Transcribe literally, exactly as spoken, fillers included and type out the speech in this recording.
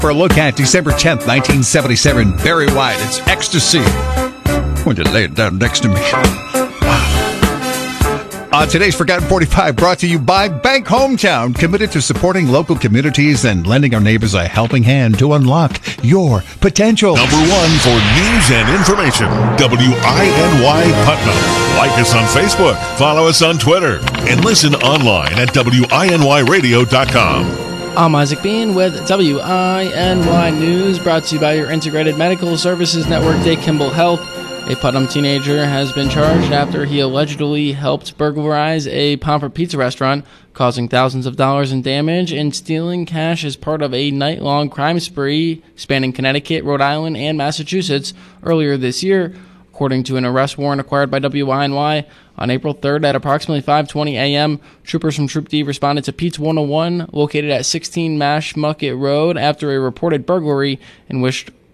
For a look at December tenth, nineteen seventy-seven, Barry White, it's Ecstasy. When you lay it down next to me. Uh, today's Forgotten forty-five brought to you by Bank Hometown, committed to supporting local communities and lending our neighbors a helping hand to unlock your potential. Number one for news and information, W I N Y Putnam. Like us on Facebook, follow us on Twitter, and listen online at W I N Y radio dot com. I'm Isaac Bean with W I N Y News, brought to you by your Integrated Medical Services Network, Day Kimball Health. A Putnam teenager has been charged after he allegedly helped burglarize a Pomfret Pizza restaurant, causing thousands of dollars in damage and stealing cash as part of a night-long crime spree spanning Connecticut, Rhode Island, and Massachusetts earlier this year. According to an arrest warrant acquired by W I N Y, on April third at approximately five twenty a.m., troopers from Troop D responded to Pete's one oh one, located at sixteen Mashmucket Road, after a reported burglary in which